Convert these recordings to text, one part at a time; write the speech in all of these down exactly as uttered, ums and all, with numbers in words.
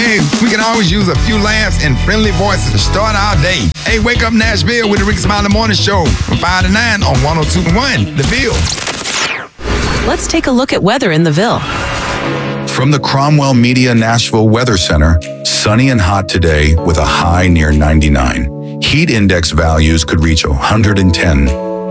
Hey, we can always use a few laughs and friendly voices to start our day. Hey, wake up Nashville with the Rick Smiley Morning Show from five to nine on one oh two point one The Ville. Let's take a look at weather in the Ville. From the Cromwell Media Nashville Weather Center, sunny and hot today with a high near ninety-nine. Heat index values could reach one hundred ten.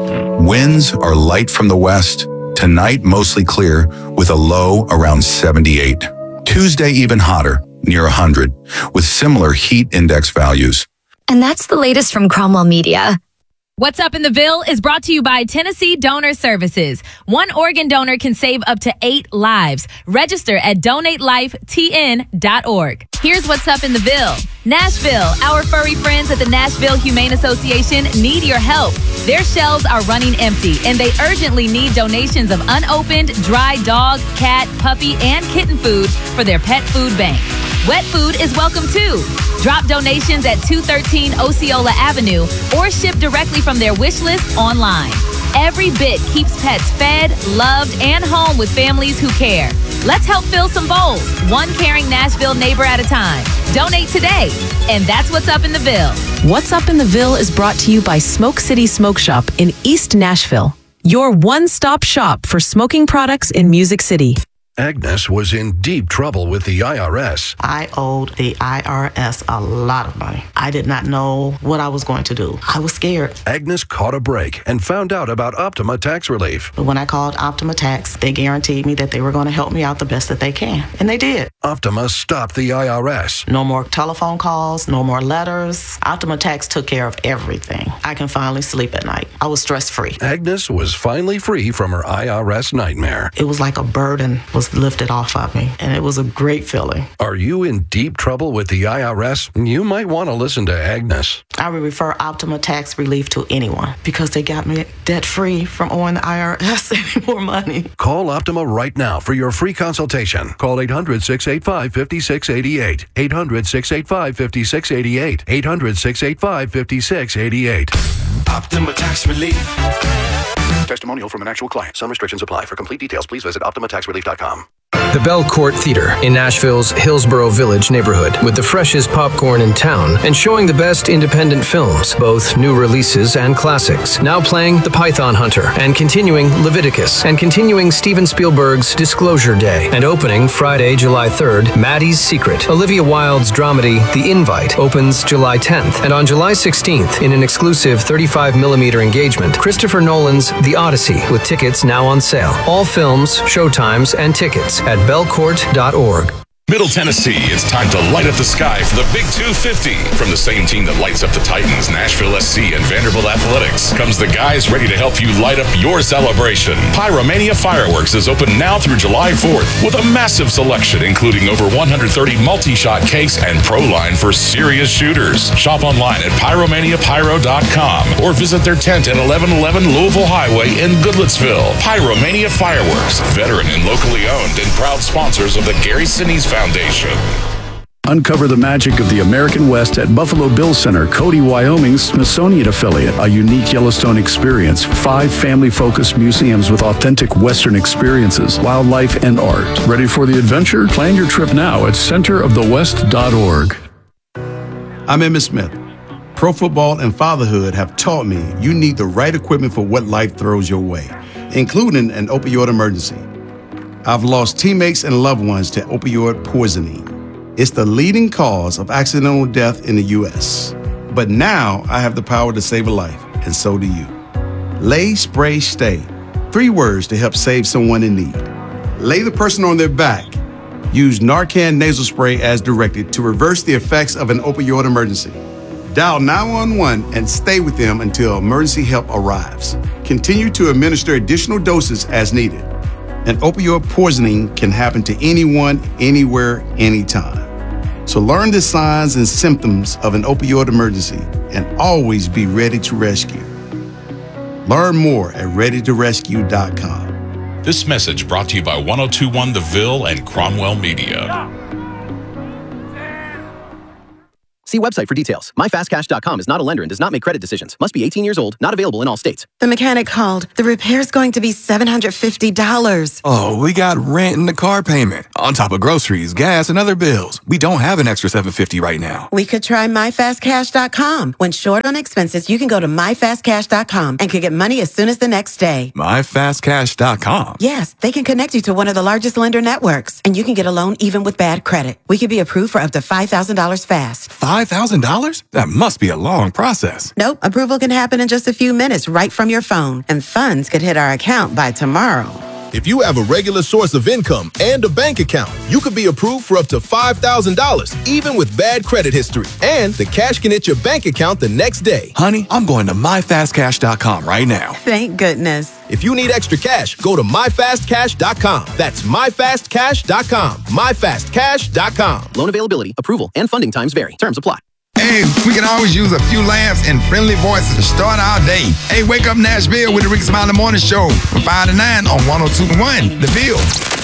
Winds are light from the west. Tonight, mostly clear with a low around seventy-eight. Tuesday, even hotter, near one hundred, with similar heat index values. And that's the latest from Cromwell Media. What's Up in the Ville is brought to you by Tennessee Donor Services. One organ donor can save up to eight lives. Register at donate life t n dot org. Here's What's Up in the Ville. Nashville, our furry friends at the Nashville Humane Association need your help. Their shelves are running empty, and they urgently need donations of unopened, dry dog, cat, puppy, and kitten food for their pet food bank. Wet food is welcome too. Drop donations at two thirteen Osceola Avenue or ship directly from their wish list online. Every bit keeps pets fed, loved, and home with families who care. Let's help fill some bowls, one caring Nashville neighbor at a time. Donate today. And that's What's Up in the Ville. What's Up in the Ville is brought to you by Smoke City Smoke Shop in East Nashville, your one-stop shop for smoking products in Music City. Agnes was in deep trouble with the I R S. I owed the I R S a lot of money. I did not know what I was going to do. I was scared. Agnes caught a break and found out about Optima Tax Relief. But when I called Optima Tax, they guaranteed me that they were going to help me out the best that they can. And they did. Optima stopped the I R S. No more telephone calls, no more letters. Optima Tax took care of everything. I can finally sleep at night. I was stress-free. Agnes was finally free from her I R S nightmare. It was like a burden was lifted off of me, and it was a great feeling. Are you in deep trouble with the I R S? You might want to listen to Agnes. I would refer Optima Tax Relief to anyone because they got me debt-free from owing the I R S any more money. Call Optima right now for your free consultation. Call eight hundred, six eight five, five six eight eight. eight hundred, six eight five, five six eight eight. eight hundred, six eight five, five six eight eight. Optima Tax Relief. Testimonial from an actual client. Some restrictions apply. For complete details, please visit optima tax relief dot com. The Belcourt Theater in Nashville's Hillsborough Village neighborhood, with the freshest popcorn in town and showing the best independent films, both new releases and classics. Now playing The Python Hunter and continuing Leviticus and continuing Steven Spielberg's Disclosure Day and opening Friday, July third, Maddie's Secret. Olivia Wilde's dramedy The Invite opens July tenth, and on July sixteenth, in an exclusive thirty-five millimeter engagement, Christopher Nolan's The Odyssey, with tickets now on sale. All films, showtimes, and tickets at belcourt dot org. Middle Tennessee, it's time to light up the sky for the Big two fifty. From the same team that lights up the Titans, Nashville S C, and Vanderbilt Athletics, comes the guys ready to help you light up your celebration. Pyromania Fireworks is open now through July fourth with a massive selection, including over one hundred thirty multi-shot cakes and Pro Line for serious shooters. Shop online at pyromania pyro dot com or visit their tent at eleven eleven Louisville Highway in Goodlettsville. Pyromania Fireworks, veteran and locally owned and proud sponsors of the Gary Sinise Foundation. Uncover the magic of the American West at Buffalo Bill Center, Cody, Wyoming's Smithsonian affiliate. A unique Yellowstone experience. Five family-focused museums with authentic Western experiences, wildlife, and art. Ready for the adventure? Plan your trip now at center of the west dot org. I'm Emmitt Smith. Pro football and fatherhood have taught me you need the right equipment for what life throws your way, including an opioid emergency. I've lost teammates and loved ones to opioid poisoning. It's the leading cause of accidental death in the U S. But now I have the power to save a life, and so do you. Lay, Spray, Stay. Three words to help save someone in need. Lay the person on their back. Use Narcan nasal spray as directed to reverse the effects of an opioid emergency. Dial nine one one and stay with them until emergency help arrives. Continue to administer additional doses as needed. And opioid poisoning can happen to anyone, anywhere, anytime. So learn the signs and symptoms of an opioid emergency and always be ready to rescue. Learn more at ready to rescue dot com. This message brought to you by one oh two point one The Ville and Cromwell Media. See website for details. my fast cash dot com is not a lender and does not make credit decisions. Must be eighteen years old. Not available in all states. The mechanic called. The repair's going to be seven hundred fifty dollars. Oh, we got rent and the car payment. On top of groceries, gas, and other bills. We don't have an extra seven hundred fifty dollars right now. We could try my fast cash dot com. When short on expenses, you can go to my fast cash dot com and could get money as soon as the next day. my fast cash dot com? Yes, they can connect you to one of the largest lender networks, and you can get a loan even with bad credit. We could be approved for up to five thousand dollars fast. five thousand dollars? That must be a long process. Nope, approval can happen in just a few minutes right from your phone, and funds could hit our account by tomorrow. If you have a regular source of income and a bank account, you could be approved for up to five thousand dollars, even with bad credit history. And the cash can hit your bank account the next day. Honey, I'm going to my fast cash dot com right now. Thank goodness. If you need extra cash, go to my fast cash dot com. That's my fast cash dot com. my fast cash dot com. Loan availability, approval, and funding times vary. Terms apply. Hey, we can always use a few laughs and friendly voices to start our day. Hey, wake up Nashville with the Ricky Smiley Morning Show from five to nine on one oh two point one The Ville.